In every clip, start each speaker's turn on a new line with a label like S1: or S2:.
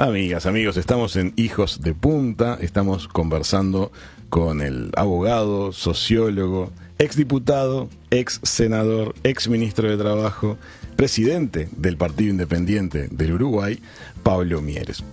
S1: Amigas, amigos, estamos en Hijos de Punta, estamos conversando con el abogado, sociólogo, exdiputado, ex senador, ex ministro de Trabajo, presidente del Partido Independiente del Uruguay, Pablo Mieres.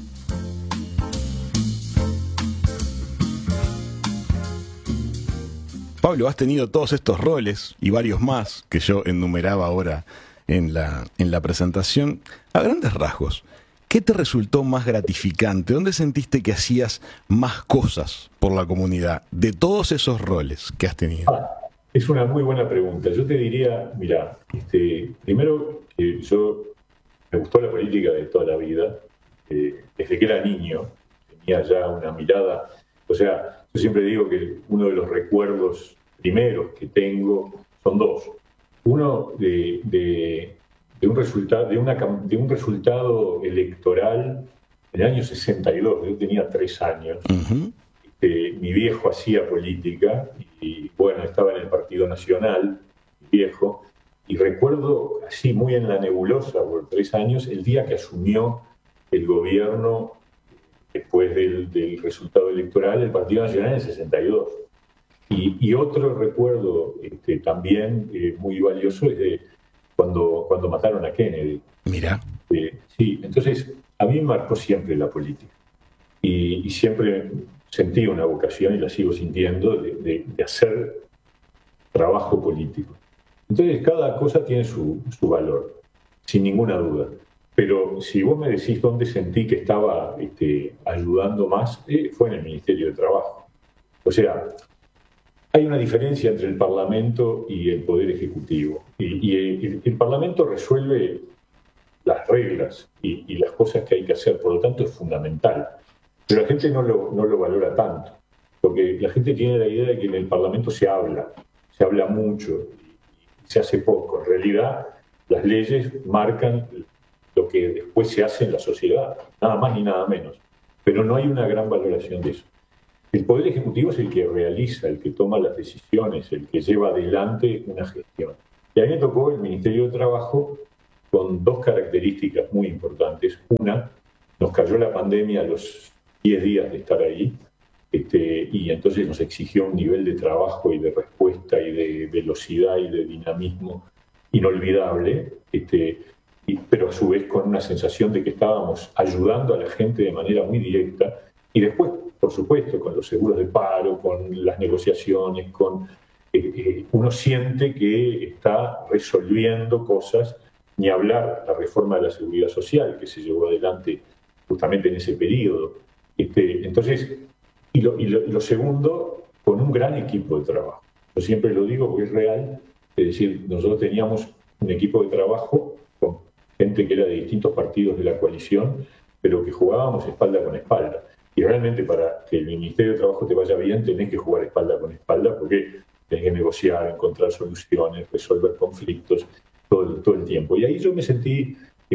S1: Pablo, has tenido todos estos roles y varios más que yo enumeraba ahora en la presentación. A grandes rasgos, ¿qué te resultó más gratificante? ¿Dónde sentiste que hacías más cosas por la comunidad de todos esos roles que has tenido?
S2: Es una muy buena pregunta. Yo te diría, mira, primero que yo me gustó la política de toda la vida. Desde que era niño tenía ya una mirada. O sea, yo siempre digo que uno de los recuerdos primeros que tengo son dos. Uno de un resultado electoral en el año 62. Yo tenía 3 años.
S1: Uh-huh.
S2: Mi viejo hacía política y, bueno, estaba en el Partido Nacional, mi viejo, y recuerdo así muy en la nebulosa por 3 años el día que asumió el gobierno después del resultado electoral del Partido Nacional en el 62. Y otro recuerdo también muy valioso es de cuando mataron a Kennedy.
S1: Mira.
S2: Sí, entonces a mí me marcó siempre la política y siempre sentí una vocación, y la sigo sintiendo, de hacer trabajo político. Entonces cada cosa tiene su valor, sin ninguna duda. Pero si vos me decís dónde sentí que estaba ayudando más, fue en el Ministerio de Trabajo. O sea, hay una diferencia entre el Parlamento y el Poder Ejecutivo. Y el Parlamento resuelve las reglas y las cosas que hay que hacer, por lo tanto es fundamental. Pero la gente no lo valora tanto, porque la gente tiene la idea de que en el Parlamento se habla mucho y se hace poco. En realidad, las leyes marcan lo que después se hace en la sociedad, nada más ni nada menos. Pero no hay una gran valoración de eso. El Poder Ejecutivo es el que realiza, el que toma las decisiones, el que lleva adelante una gestión. Y a mí me tocó el Ministerio de Trabajo con 2 características muy importantes. Una, nos cayó la pandemia a los 10 días de estar ahí, y entonces nos exigió un nivel de trabajo y de respuesta y de velocidad y de dinamismo inolvidable, pero a su vez con una sensación de que estábamos ayudando a la gente de manera muy directa. Y después, por supuesto, con los seguros de paro, con las negociaciones, uno siente que está resolviendo cosas, ni hablar la reforma de la seguridad social que se llevó adelante justamente en ese periodo. Entonces, y lo segundo, con un gran equipo de trabajo. Yo siempre lo digo porque es real, es decir, nosotros teníamos un equipo de trabajo con gente que era de distintos partidos de la coalición, pero que jugábamos espalda con espalda. Y realmente para que el Ministerio de Trabajo te vaya bien tenés que jugar espalda con espalda, porque tenés que negociar, encontrar soluciones, resolver conflictos todo el tiempo. Y ahí yo me sentí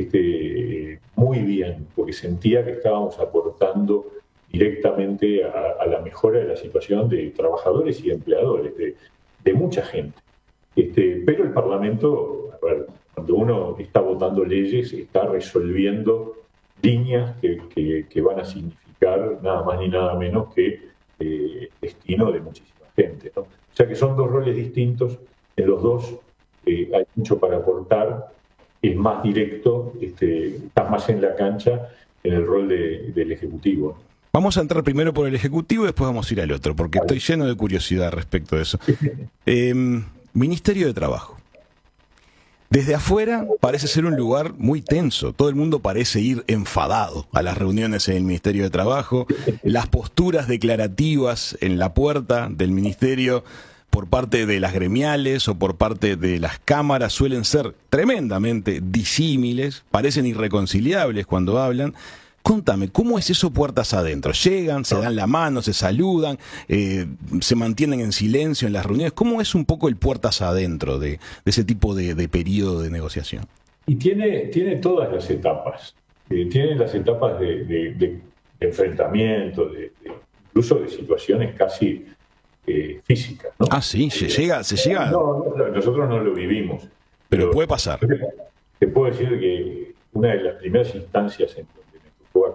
S2: muy bien, porque sentía que estábamos aportando directamente a la mejora de la situación de trabajadores y empleadores, de mucha gente. Pero el Parlamento, a ver, cuando uno está votando leyes, está resolviendo líneas que van a significar nada más ni nada menos que destino de muchísima gente, ¿no? O sea que son 2 roles distintos, en los 2 hay mucho para aportar, es más directo, estás más en la cancha en el rol del Ejecutivo.
S1: Vamos a entrar primero por el Ejecutivo y después vamos a ir al otro, porque estoy lleno de curiosidad respecto de eso. Ministerio de Trabajo. Desde afuera parece ser un lugar muy tenso. Todo el mundo parece ir enfadado a las reuniones en el Ministerio de Trabajo. Las posturas declarativas en la puerta del ministerio por parte de las gremiales o por parte de las cámaras suelen ser tremendamente disímiles, parecen irreconciliables cuando hablan. Contame, ¿cómo es eso puertas adentro? ¿Llegan, se dan la mano, se saludan, se mantienen en silencio en las reuniones? ¿Cómo es un poco el puertas adentro de ese tipo de periodo de negociación?
S2: Y tiene todas las etapas. Tiene las etapas de enfrentamiento, incluso de situaciones casi físicas, ¿no?
S1: Ah, sí, se llega.
S2: No, nosotros no lo vivimos.
S1: Pero puede pasar.
S2: Te puedo decir que una de las primeras instancias en donde me tocó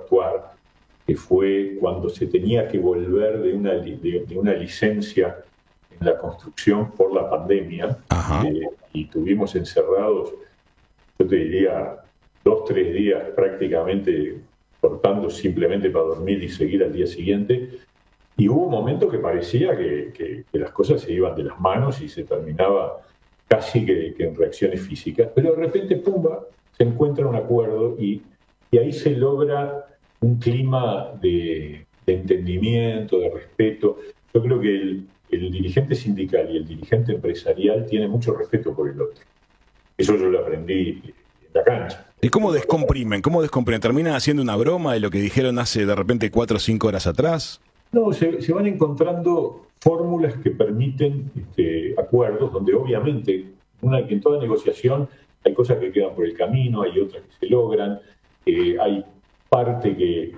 S2: actuar, que fue cuando se tenía que volver de una licencia en la construcción por la pandemia, y tuvimos encerrados, yo te diría, 2-3 días prácticamente cortando simplemente para dormir y seguir al día siguiente. Y hubo un momento que parecía que las cosas se iban de las manos y se terminaba casi que en reacciones físicas. Pero de repente, pumba, se encuentra un acuerdo y ahí se logra un clima de entendimiento, de respeto. Yo creo que el dirigente sindical y el dirigente empresarial tienen mucho respeto por el otro. Eso yo lo aprendí en la cancha.
S1: ¿Y cómo descomprimen? ¿Terminan haciendo una broma de lo que dijeron hace de repente 4 o 5 horas atrás?
S2: No, se van encontrando fórmulas que permiten acuerdos donde obviamente en toda negociación hay cosas que quedan por el camino, hay otras que se logran, hay parte que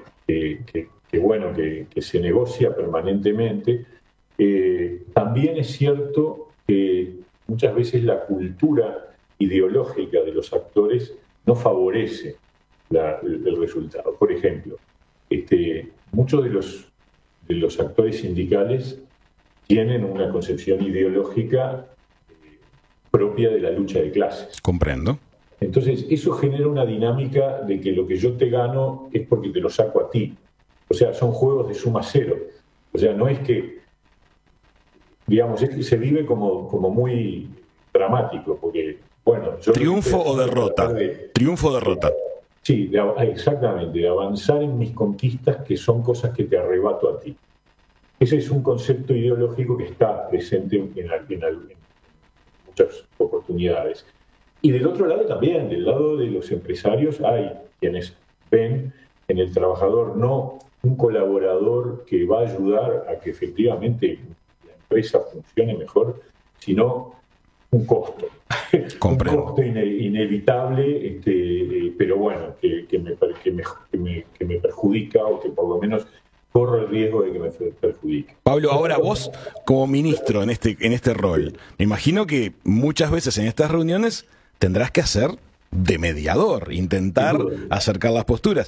S2: se negocia permanentemente. También es cierto que muchas veces la cultura ideológica de los actores no favorece el resultado. Por ejemplo, muchos de los actores sindicales tienen una concepción ideológica propia de la lucha de clases.
S1: Comprendo.
S2: Entonces, eso genera una dinámica de que lo que yo te gano es porque te lo saco a ti. O sea, son juegos de suma cero. O sea, no es que, digamos, es que se vive como muy dramático, porque, bueno...
S1: ¿Triunfo o derrota? ¿Triunfo o derrota?
S2: Sí, exactamente, de avanzar en mis conquistas, que son cosas que te arrebato a ti. Ese es un concepto ideológico que está presente en muchas oportunidades. Y del otro lado también, del lado de los empresarios, hay quienes ven en el trabajador no un colaborador que va a ayudar a que efectivamente la empresa funcione mejor, sino un costo.
S1: Comprendo.
S2: Un costo inevitable, pero bueno, que me perjudica, o que por lo menos corro el riesgo de que me perjudique.
S1: Pablo, ahora vos, como ministro en este rol, me imagino que muchas veces en estas reuniones tendrás que hacer de mediador, intentar acercar las posturas.